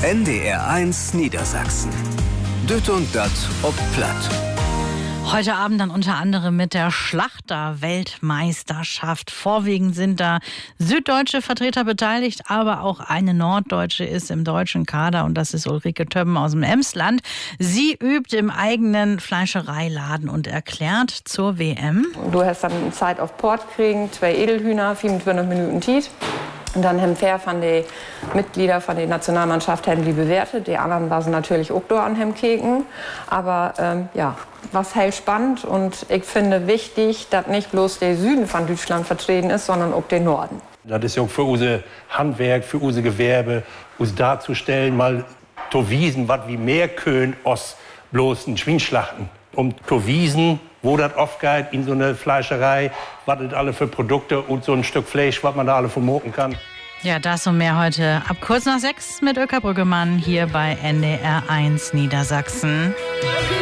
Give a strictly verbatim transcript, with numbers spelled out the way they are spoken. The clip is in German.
N D R eins Niedersachsen. Düt und dat ob Platt. Heute Abend dann unter anderem mit der Schlachter-Weltmeisterschaft. Vorwiegend sind da süddeutsche Vertreter beteiligt, aber auch eine norddeutsche ist im deutschen Kader und das ist Ulrike Többen aus dem Emsland. Sie übt im eigenen Fleischereiladen und erklärt zur W M. Du hast dann Zeit auf Port kriegen, zwei Edelhühner, fünfundvierzig Minuten Tiet. Und dann haben vier von den Mitgliedern von der Nationalmannschaft haben die bewertet. Die anderen waren natürlich auch da an dem Keken. Aber ähm, ja, was halt spannend und ich finde wichtig, dass nicht bloß der Süden von Deutschland vertreten ist, sondern auch der Norden. Das ist ja auch für unser Handwerk, für unser Gewerbe, uns darzustellen, mal zu wiesen, was wie mehr können aus bloß ein Schweinschlachten. Um zu wiesen, wo das aufgeht in so eine Fleischerei, was das alle für Produkte und so ein Stück Fleisch, was man da alle vermoken kann. Ja, das und mehr heute ab kurz nach sechs mit Öcker Brüggemann hier bei N D R eins Niedersachsen.